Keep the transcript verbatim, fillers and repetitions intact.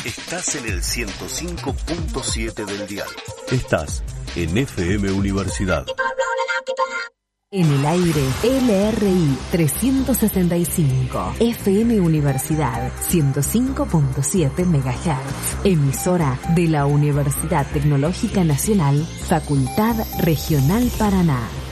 Estás en el ciento cinco punto siete del dial. Estás en F M Universidad. En el aire, L R I trescientos sesenta y cinco, F M Universidad ciento cinco punto siete megahertz, emisora de la Universidad Tecnológica Nacional, Facultad Regional Paraná.